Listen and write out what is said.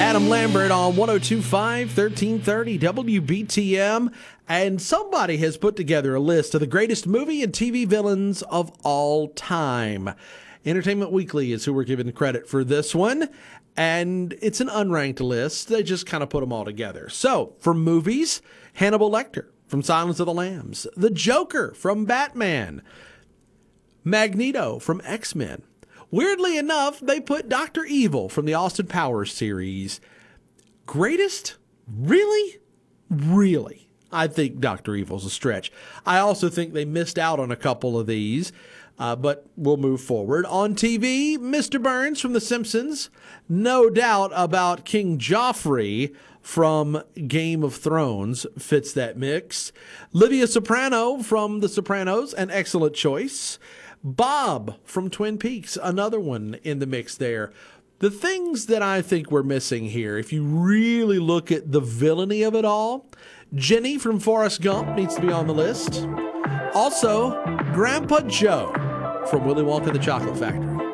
Adam Lambert on 102.5, 1330 WBTM. And somebody has put together a list of the greatest movie and TV villains of all time. Entertainment Weekly is who we're giving credit for this one. And it's an unranked list. They just kind of put them all together. So, for movies, Hannibal Lecter from Silence of the Lambs. The Joker from Batman. Magneto from X-Men. Weirdly enough, they put Dr. Evil from the Austin Powers series. Greatest? Really? Really? I think Dr. Evil's a stretch. I also think they missed out on a couple of these, but we'll move forward. On TV, Mr. Burns from The Simpsons. No doubt about King Joffrey from Game of Thrones fits that mix. Livia Soprano from The Sopranos, an excellent choice. Bob from Twin Peaks, another one in the mix there. The things that I think we're missing here, if you really look at the villainy of it all, Jenny from Forrest Gump needs to be on the list. Also, Grandpa Joe from Willy Wonka and the Chocolate Factory.